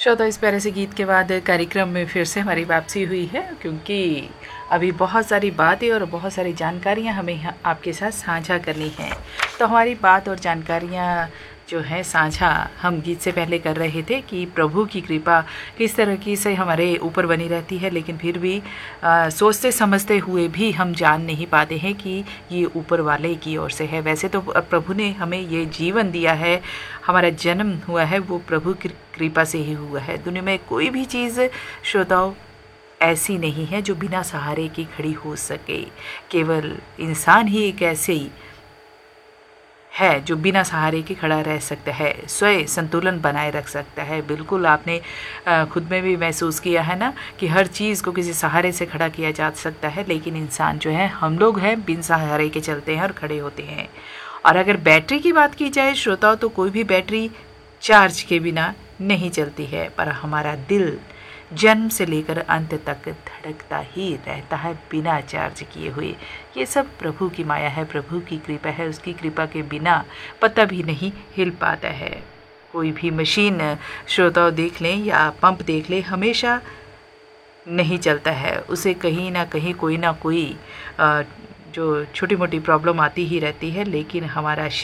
श्रोता, इस प्यारे से गीत के बाद कार्यक्रम में फिर से हमारी वापसी हुई है, क्योंकि अभी बहुत सारी बातें और बहुत सारी जानकारियां हमें आपके साथ साझा करनी हैं। तो हमारी बात और जानकारियां जो है साझा हम गीत से पहले कर रहे थे कि प्रभु की कृपा किस तरह की से हमारे ऊपर बनी रहती है, लेकिन फिर भी सोचते समझते हुए भी हम जान नहीं पाते हैं कि ये ऊपर वाले की ओर से है। वैसे तो प्रभु ने हमें ये जीवन दिया है, हमारा जन्म हुआ है वो प्रभु की कृपा से ही हुआ है। दुनिया में कोई भी चीज़ श्रोताओं ऐसी नहीं है जो बिना सहारे की खड़ी हो सके। केवल इंसान ही एक ऐसे है जो बिना सहारे के खड़ा रह सकता है, स्वयं संतुलन बनाए रख सकता है। बिल्कुल आपने खुद में भी महसूस किया है ना कि हर चीज़ को किसी सहारे से खड़ा किया जा सकता है, लेकिन इंसान जो है, हम लोग हैं, बिन सहारे के चलते हैं और खड़े होते हैं। और अगर बैटरी की बात की जाए श्रोताओं, तो कोई भी बैटरी चार्ज के बिना नहीं चलती है, पर हमारा दिल जन्म से लेकर अंत तक धड़कता ही रहता है बिना चार्ज किए हुए। ये सब प्रभु की माया है, प्रभु की कृपा है। उसकी कृपा के बिना पता भी नहीं हिल पाता है। कोई भी मशीन श्रोताओं देख लें या पंप देख लें, हमेशा नहीं चलता है, उसे कहीं ना कहीं कोई ना कोई जो छोटी मोटी प्रॉब्लम आती ही रहती है। लेकिन हमारा